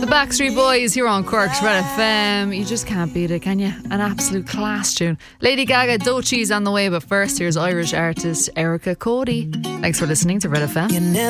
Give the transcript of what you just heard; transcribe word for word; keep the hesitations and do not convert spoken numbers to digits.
The Backstreet Boys here on Cork's Red F M. You just can't beat it, can you? An absolute class tune. Lady Gaga, Doechie's on the way, but first here's Irish artist Erica Cody. Thanks for listening to Red F M.